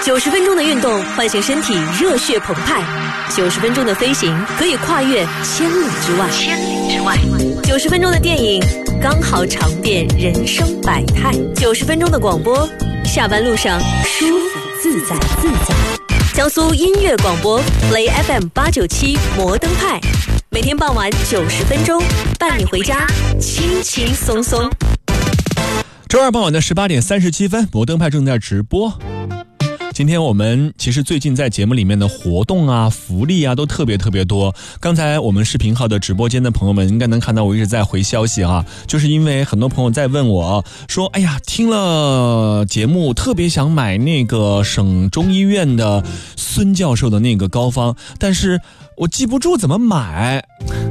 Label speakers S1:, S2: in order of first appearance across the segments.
S1: 90分钟的运动唤醒身体热血澎湃，90分钟的飞行可以跨越千里之外，90分钟的电影刚好尝遍人生百态，90分钟的广播，下班路上舒服自在。江苏音乐广播 Play FM 897摩登派，每天傍晚90分钟，伴你回家轻轻松松。
S2: 周二傍晚的18点37分，摩登派正在直播。今天我们其实最近在节目里面的活动啊、福利啊都特别多。刚才我们视频号的直播间的朋友们应该能看到我一直在回消息啊，就是因为很多朋友在问我说，哎呀，听了节目特别想买那个省中医院的孙教授的那个膏方，但是我记不住怎么买。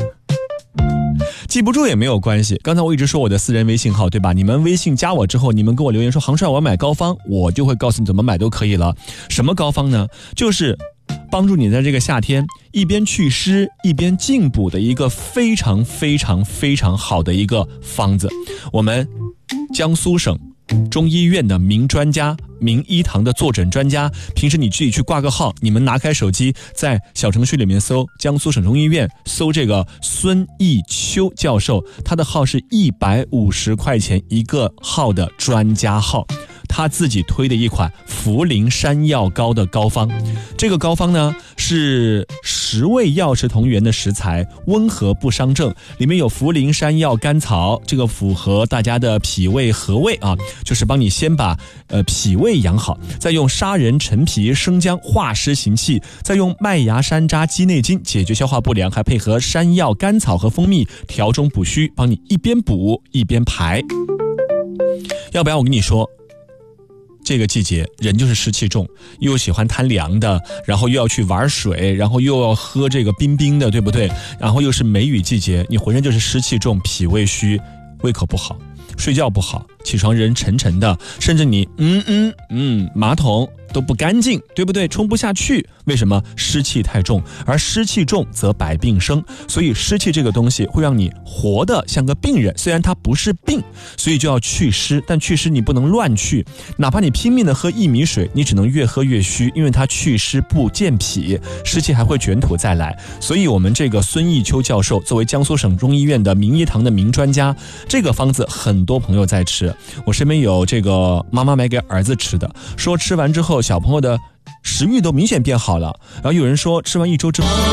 S2: 记不住也没有关系，刚才我一直说我的私人微信号，对吧？你们微信加我之后，你们给我留言说杭帅我要买膏方，我就会告诉你怎么买都可以了。什么膏方呢？就是帮助你在这个夏天一边祛湿一边进补的一个非常好的一个方子。我们江苏省中医院的名专家、名医堂的坐诊专家，平时你自己去挂个号，你们拿开手机在小程序里面搜江苏省中医院，搜这个孙义秋教授，他的号是150块钱一个号的专家号，他自己推的一款茯苓山药膏的膏方。这个膏方呢是10味药食同源的食材，温和不伤正，里面有茯苓山药甘草，这个符合大家的脾胃和胃啊，就是帮你先把脾胃养好，再用砂仁、陈皮、生姜化湿行气，再用麦芽山楂鸡内金解决消化不良，还配合山药、甘草和蜂蜜调中补虚，帮你一边补一边排。要不然我跟你说，这个季节人就是湿气重，又喜欢贪凉的，然后又要去玩水，然后又要喝这个冰的，对不对？然后又是梅雨季节，你浑身就是湿气重，脾胃虚，胃口不好，睡觉不好，起床人沉沉的，甚至你马桶都不干净，对不对？冲不下去，为什么？湿气太重，而湿气重则百病生，所以湿气这个东西会让你活得像个病人，虽然它不是病，所以就要祛湿，但祛湿你不能乱祛，哪怕你拼命的喝薏米水，你只能越喝越虚，因为它祛湿不健脾，湿气还会卷土再来。所以我们这个孙义秋教授作为江苏省中医院的名医堂的名专家，这个方子很多朋友在吃，我身边有这个妈妈买给儿子吃的，说吃完之后小朋友的食欲都明显变好了，然后有人说吃完1周之后